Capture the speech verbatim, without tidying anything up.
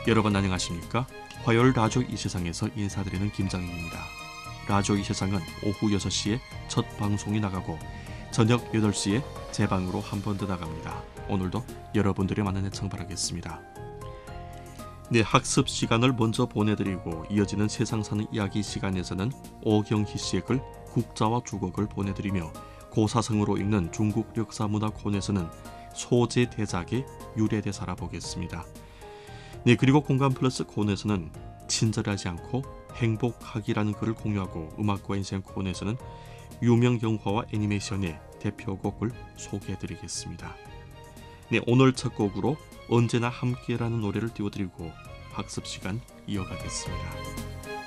여러분 안녕하십니까? 화요일 라디오 이 세상에서 인사드리는 김장입니다. 라디오 이 세상은 오후 여섯 시에 첫 방송이 나가고 저녁 여덟 시에 재방으로 한 번 더 나갑니다. 오늘도 여러분들의 많은 애청 바라겠습니다. 네, 학습 시간을 먼저 보내드리고 이어지는 세상 사는 이야기 시간에서는 오경희 씨의 글 국자와 주걱을 보내드리며 고사성으로 읽는 중국 역사문화 코너에서는 소재 대작의 유래대사 알아보겠습니다. 네, 그리고 공감 플러스 코너에서는 친절하지 않고 행복하기라는 글을 공유하고 음악과 인생 코너에서는 유명 영화와 애니메이션의 대표곡을 소개해드리겠습니다. 네, 오늘 첫 곡으로 언제나 함께라는 노래를 띄워드리고 학습 시간 이어가겠습니다.